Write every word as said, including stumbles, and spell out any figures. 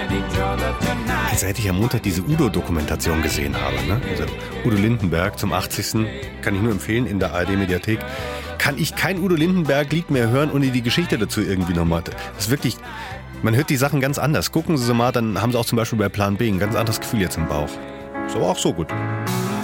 Seit ich am Montag diese Udo-Dokumentation gesehen habe, ne? Also Udo Lindenberg zum achtzigsten kann ich nur empfehlen in der A R D-Mediathek. Kann ich kein Udo Lindenberg-Lied mehr hören, ohne die Geschichte dazu irgendwie nochmal. Das ist wirklich, man hört die Sachen ganz anders. Gucken Sie sie mal, dann haben Sie auch zum Beispiel bei Plan B ein ganz anderes Gefühl jetzt im Bauch. Ist aber auch so gut.